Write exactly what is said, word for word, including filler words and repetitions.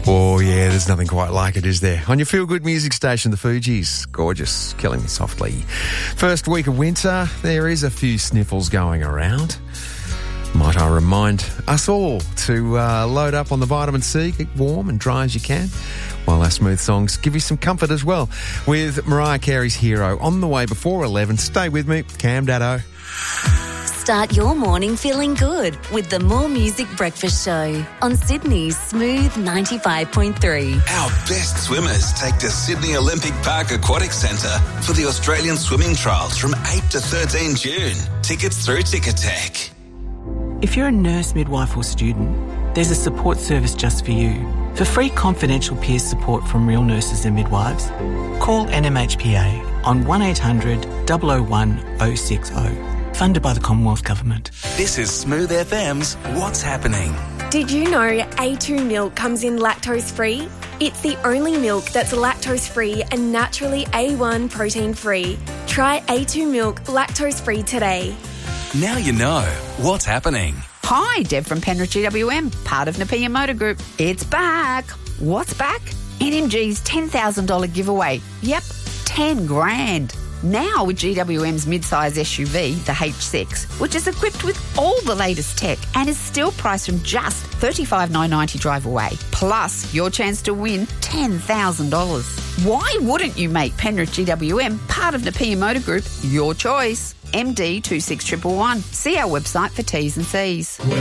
Oh, yeah, there's nothing quite like it, is there? On your feel-good music station, the Fugees. Gorgeous. Killing Me Softly. First week of winter, there is a few sniffles going around. Might I remind us all to uh, load up on the vitamin C, get warm and dry as you can, while our smooth songs give you some comfort as well. With Mariah Carey's Hero on the way before eleven. Stay with me, Cam Daddo. Start your morning feeling good with the More Music Breakfast Show on Sydney's Smooth ninety-five point three. Our best swimmers take to Sydney Olympic Park Aquatic Centre for the Australian Swimming Trials from eight to thirteen June. Tickets through Ticketek. If you're a nurse, midwife or student, there's a support service just for you. For free confidential peer support from real nurses and midwives, call N M H P A on one eight hundred, double oh one, oh six oh. Funded by the Commonwealth Government. This is Smooth F M's What's Happening. Did you know A two milk comes in lactose-free? It's the only milk that's lactose-free and naturally A one protein-free. Try A two milk lactose-free today. Now you know what's happening. Hi, Deb from Penrith G W M, part of Nepean Motor Group. It's back. What's back? N M G's ten thousand dollars giveaway. Yep, ten grand. Now with G W M's mid-size S U V, the H six, which is equipped with all the latest tech and is still priced from just thirty-five thousand nine hundred ninety dollars drive away. Plus, your chance to win ten thousand dollars. Why wouldn't you make Penrith G W M part of Nepean Motor Group your choice? M D two six one one one. See our website for T's and C's.